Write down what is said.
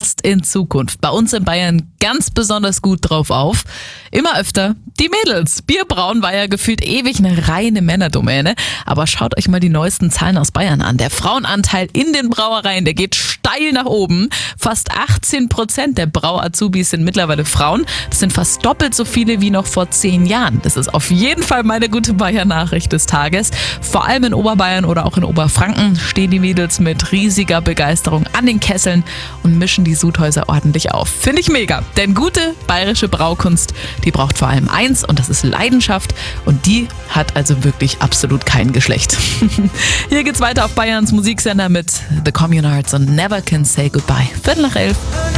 passt in Zukunft bei uns in Bayern ganz besonders gut drauf auf. Immer öfter die Mädels. Bierbrauen war ja gefühlt ewig eine reine Männerdomäne. Aber schaut euch mal die neuesten Zahlen aus Bayern an. Der Frauenanteil in den Brauereien, der geht steil nach oben. Fast 18% der Brau-Azubis sind mittlerweile Frauen. Das sind fast doppelt so viele wie noch vor 10 Jahren. Das ist auf jeden Fall meine gute Bayern-Nachricht des Tages. Vor allem in Oberbayern oder auch in Oberfranken stehen die Mädels mit riesiger Begeisterung an den Kesseln und mischen die Sudhäuser ordentlich auf. Finde ich mega, denn gute bayerische Braukunst, die braucht vor allem eins und das ist Leidenschaft und die hat also wirklich absolut kein Geschlecht. Hier geht's weiter auf Bayerns Musiksender mit The Communards und Never Can Say Goodbye. 11:15.